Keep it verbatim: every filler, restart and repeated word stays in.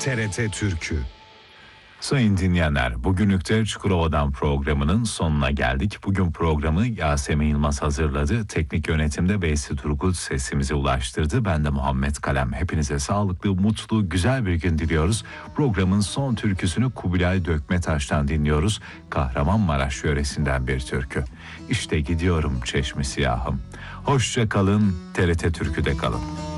T R T Türkü. Sayın dinleyenler, bugünlük de Çukurova'dan programının sonuna geldik. Bugün programı Yasemin Yılmaz hazırladı. Teknik yönetimde Veysi Turgut sesimize ulaştırdı. Ben de Muhammed Kalem. Hepinize sağlıklı, mutlu, güzel bir gün diliyoruz. Programın son türküsünü Kubilay Dökmetaş'tan dinliyoruz. Kahramanmaraş yöresinden bir türkü. İşte gidiyorum çeşmi siyahım. Hoşça kalın, T R T Türkü'de kalın.